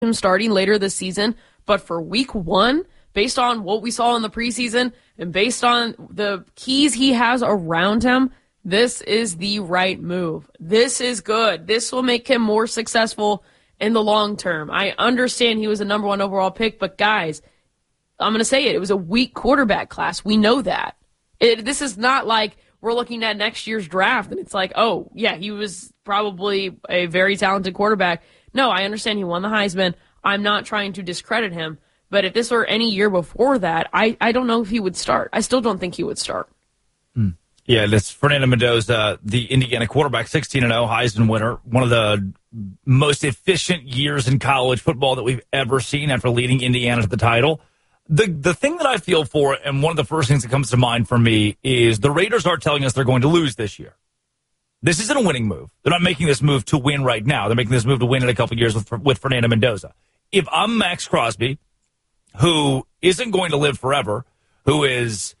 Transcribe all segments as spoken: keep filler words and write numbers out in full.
him starting later this season, but for week one, based on what we saw in the preseason and based on the keys he has around him, this is the right move. This is good. This will make him more successful in the long term. I understand he was a number one overall pick, but guys, I'm going to say it. It was a weak quarterback class. We know that. It, this is not like we're looking at next year's draft and it's like, oh, yeah, he was probably a very talented quarterback. No, I understand he won the Heisman. I'm not trying to discredit him. But if this were any year before that, I, I don't know if he would start. I still don't think he would start. Mm. Yeah, that's Fernando Mendoza, the Indiana quarterback, sixteen and oh, Heisman winner. One of the most efficient years in college football that we've ever seen after leading Indiana to the title. The the thing that I feel for, and one of the first things that comes to mind for me, is the Raiders are telling us they're going to lose this year. This isn't a winning move. They're not making this move to win right now. They're making this move to win in a couple of years with, with Fernando Mendoza. If I'm Max Crosby, who isn't going to live forever, who is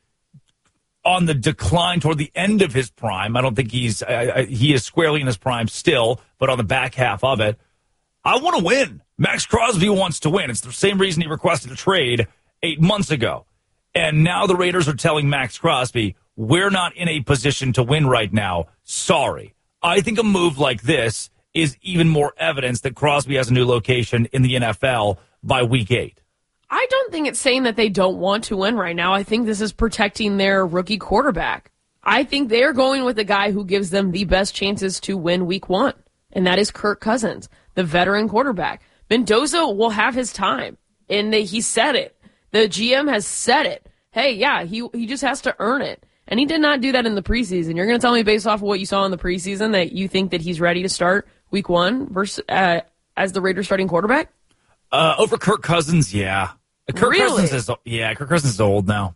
on the decline toward the end of his prime, I don't think he's I, I, he is squarely in his prime still, but on the back half of it, I want to win. Max Crosby wants to win. It's the same reason he requested a trade eight months ago. And now the Raiders are telling Max Crosby, we're not in a position to win right now. Sorry. I think a move like this is even more evidence that Crosby has a new location in the N F L by week eight. I don't think it's saying that they don't want to win right now. I think this is protecting their rookie quarterback. I think they're going with the guy who gives them the best chances to win week one, and that is Kirk Cousins, the veteran quarterback. Mendoza will have his time, and they, he said it. The G M has said it. Hey, yeah, he he just has to earn it. And he did not do that in the preseason. You're going to tell me based off of what you saw in the preseason that you think that he's ready to start week one versus uh, as the Raiders starting quarterback? Uh, over Kirk Cousins, yeah. Kirk really? Cousins is yeah. Kirk Cousins is old now.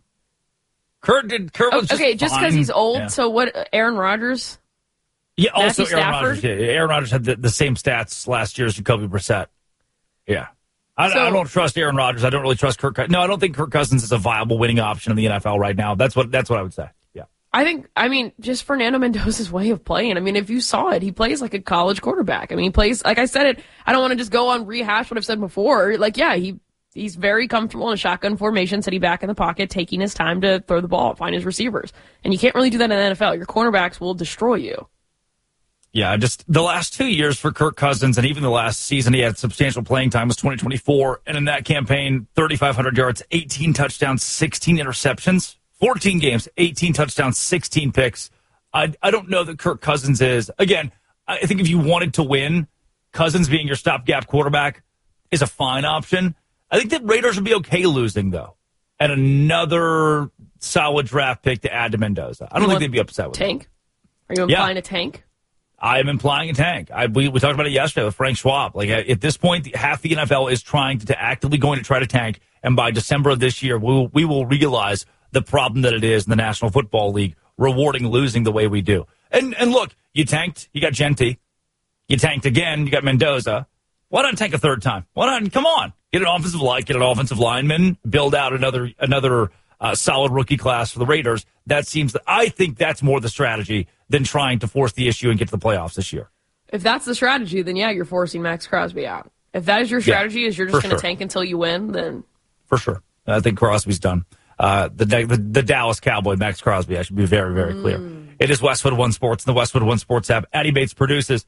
Kirk did. Kirk was okay, just because he's old. Yeah. So what? Aaron Rodgers? Yeah, also Matthew Aaron Stafford? Rodgers. Yeah, Aaron Rodgers had the, the same stats last year as Jacoby Brissett. Yeah. I, So- I don't trust Aaron Rodgers. I don't really trust Kirk. Cous- No, I don't think Kirk Cousins is a viable winning option in the N F L right now. That's what that's what I would say. Yeah. I think, I mean, just Fernando Mendoza's way of playing. I mean, if you saw it, he plays like a college quarterback. I mean, he plays, like I said it, I don't want to just go on rehash what I've said before. Like, yeah, he he's very comfortable in a shotgun formation, sitting back in the pocket, taking his time to throw the ball, find his receivers. And you can't really do that in the N F L. Your cornerbacks will destroy you. Yeah, just the last two years for Kirk Cousins, and even the last season he had substantial playing time, was twenty twenty-four. And in that campaign, thirty-five hundred yards, eighteen touchdowns, sixteen interceptions, fourteen games, eighteen touchdowns, sixteen picks. I, I don't know that Kirk Cousins is. Again, I think if you wanted to win, Cousins being your stopgap quarterback is a fine option. I think that Raiders would be okay losing, though, and another solid draft pick to add to Mendoza. I don't You think want they'd be upset with Tank? Are you Yeah. implying a tank? I am implying a tank. I, we, we talked about it yesterday with Frank Schwab. Like at this point, half the N F L is trying to, to actively going to try to tank, and by December of this year, we will, we will realize the problem that it is in the National Football League, rewarding losing the way we do. And and look, you tanked, you got Genty, you tanked again, you got Mendoza. Why not tank a third time? Why not? Come on, get an offensive line, get an offensive lineman, build out another another uh, solid rookie class for the Raiders. That seems that I think that's more the strategy than trying to force the issue and get to the playoffs this year. If that's the strategy, then yeah, you're forcing Max Crosby out. If that is your strategy, Yeah, is you're just for going to sure. tank until you win, then For sure. I think Crosby's done. Uh, the, the the Dallas Cowboy, Max Crosby, I should be very, very clear. Mm. It is Westwood One Sports, the Westwood One Sports app. Addie Bates produces.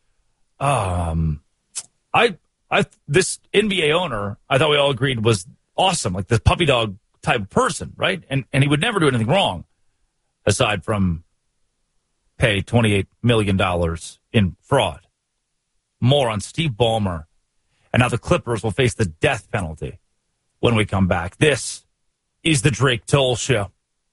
Um, I, I, this N B A owner, I thought we all agreed was awesome, like this puppy dog type of person, right? And and he would never do anything wrong, aside from pay twenty-eight million dollars in fraud. More on Steve Ballmer and how the Clippers will face the death penalty when we come back. This is the Drake Toll Show.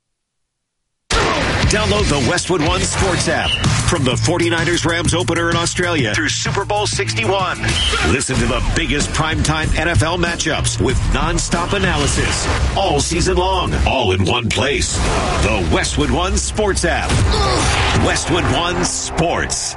Download the Westwood One Sports app. From the forty-niners Rams opener in Australia through Super Bowl sixty-one. Listen to the biggest primetime N F L matchups with nonstop analysis all season long, all in one place. The Westwood One Sports app. Westwood One Sports.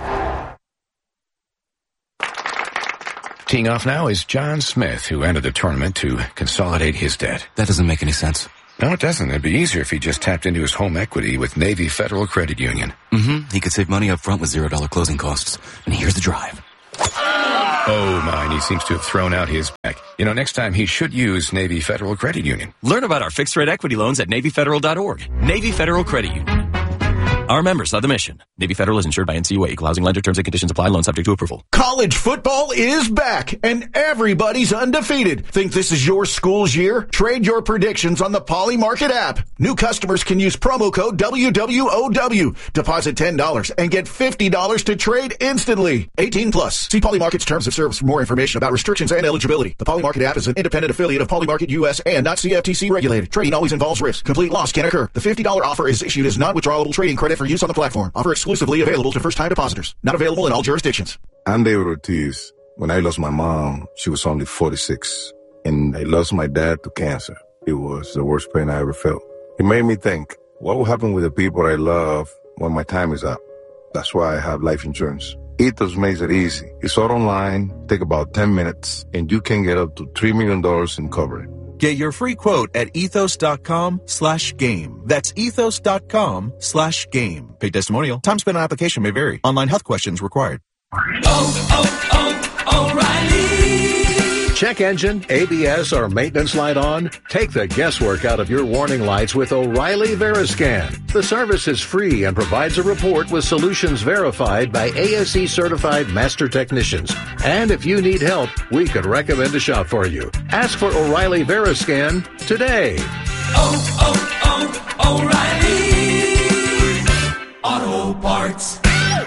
Teeing off now is John Smith, who entered the tournament to consolidate his debt. That doesn't make any sense. No, it doesn't. It'd be easier if he just tapped into his home equity with Navy Federal Credit Union. Mm-hmm. He could save money up front with zero dollar closing costs. And here's the drive. Oh, mine. He seems to have thrown out his back. You know, next time he should use Navy Federal Credit Union. Learn about our fixed-rate equity loans at Navy Federal dot org. Navy Federal Credit Union. Our members of the mission. Navy Federal is insured by N C U A. Equal housing lender. Terms and conditions apply. Loan subject to approval. College football is back, and everybody's undefeated. Think this is your school's year? Trade your predictions on the Poly Market app. New customers can use promo code W W O W. Deposit ten dollars and get fifty dollars to trade instantly. eighteen plus. See Poly Market's terms of service for more information about restrictions and eligibility. The Poly Market app is an independent affiliate of Poly Market U S and not C F T C regulated. Trading always involves risk. Complete loss can occur. The fifty dollars offer is issued as non-withdrawable trading credit for use on the platform. Offer exclusively available to first-time depositors. Not available in all jurisdictions. I'm David Ortiz. When I lost my mom, she was only forty-six. And I lost my dad to cancer. It was the worst pain I ever felt. It made me think, what will happen with the people I love when my time is up? That's why I have life insurance. Ethos makes it easy. It's all online, take about ten minutes, and you can get up to three million dollars in coverage. Get your free quote at ethos.com slash game. That's ethos.com slash game. Paid testimonial. Time spent on application may vary. Online health questions required. Oh, oh, oh, O'Reilly. Check engine, A B S, or maintenance light on? Take the guesswork out of your warning lights with O'Reilly Veriscan. The service is free and provides a report with solutions verified by A S E certified master technicians. And if you need help, we could recommend a shop for you. Ask for O'Reilly Veriscan today. Oh, oh, oh, O'Reilly Auto Parts.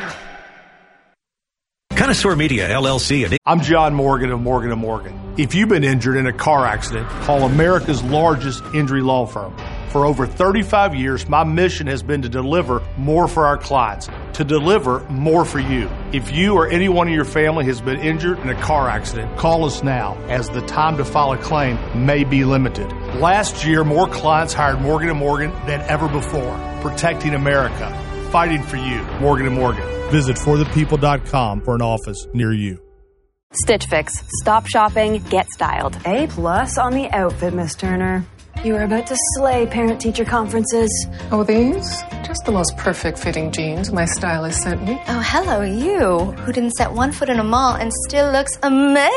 Connoisseur Media, L L C. I'm John Morgan of Morgan and Morgan. If you've been injured in a car accident, call America's largest injury law firm. For over thirty-five years, my mission has been to deliver more for our clients, to deliver more for you. If you or anyone in your family has been injured in a car accident, call us now, as the time to file a claim may be limited. Last year, more clients hired Morgan and Morgan than ever before, protecting America, fighting for you. Morgan and Morgan. Visit for the people dot com for an office near you. Stitch Fix. Stop shopping, get styled. A plus on the outfit, Miss Turner. You are about to slay parent-teacher conferences. Oh, these? Just the most perfect fitting jeans my stylist sent me. Oh, hello, you, who didn't set one foot in a mall and still looks amazing.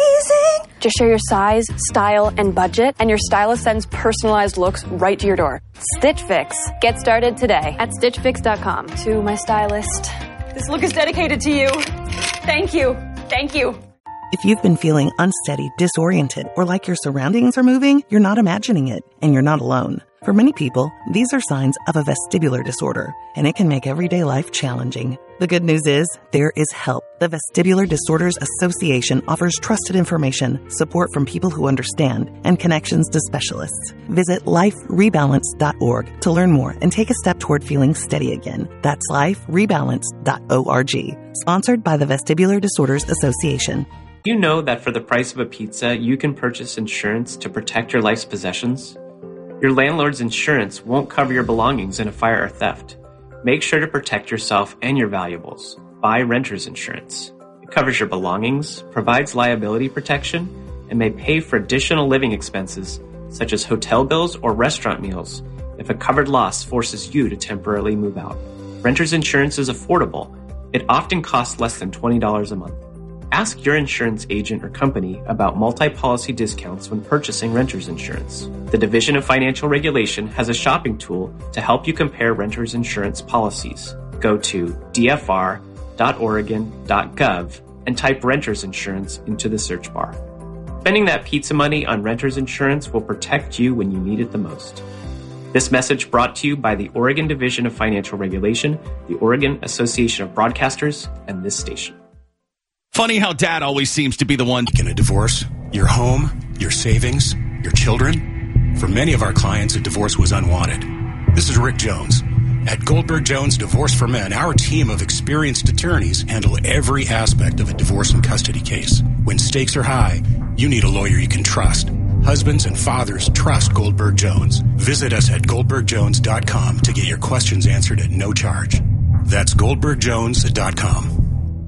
Just share your size, style, and budget, and your stylist sends personalized looks right to your door. Stitch Fix. Get started today at stitch fix dot com. To my stylist, this look is dedicated to you. Thank you. Thank you. If you've been feeling unsteady, disoriented, or like your surroundings are moving, you're not imagining it, and you're not alone. For many people, these are signs of a vestibular disorder, and it can make everyday life challenging. The good news is, there is help. The Vestibular Disorders Association offers trusted information, support from people who understand, and connections to specialists. Visit life rebalance dot org to learn more and take a step toward feeling steady again. That's life rebalance dot org. Sponsored by the Vestibular Disorders Association. You know that for the price of a pizza, you can purchase insurance to protect your life's possessions? Your landlord's insurance won't cover your belongings in a fire or theft. Make sure to protect yourself and your valuables. Buy renter's insurance. It covers your belongings, provides liability protection, and may pay for additional living expenses, such as hotel bills or restaurant meals, if a covered loss forces you to temporarily move out. Renter's insurance is affordable. It often costs less than twenty dollars a month. Ask your insurance agent or company about multi-policy discounts when purchasing renter's insurance. The Division of Financial Regulation has a shopping tool to help you compare renter's insurance policies. Go to d f r dot oregon dot gov and type renter's insurance into the search bar. Spending that pizza money on renter's insurance will protect you when you need it the most. This message brought to you by the Oregon Division of Financial Regulation, the Oregon Association of Broadcasters, and this station. Funny how dad always seems to be the one. In a divorce, your home, your savings, your children. For many of our clients, a divorce was unwanted. This is Rick Jones. At Goldberg Jones Divorce for Men, our team of experienced attorneys handle every aspect of a divorce and custody case. When stakes are high, you need a lawyer you can trust. Husbands and fathers trust Goldberg Jones. Visit us at goldberg jones dot com to get your questions answered at no charge. That's goldberg jones dot com.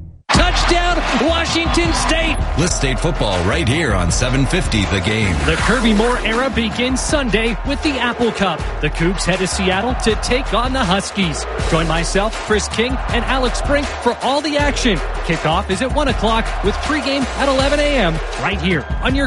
Touchdown, Washington State. List State football right here on seven fifty The Game. The Kirby Moore era begins Sunday with the Apple Cup. The Cougs head to Seattle to take on the Huskies. Join myself, Chris King, and Alex Brink for all the action. Kickoff is at one o'clock with pregame at eleven a.m. right here on your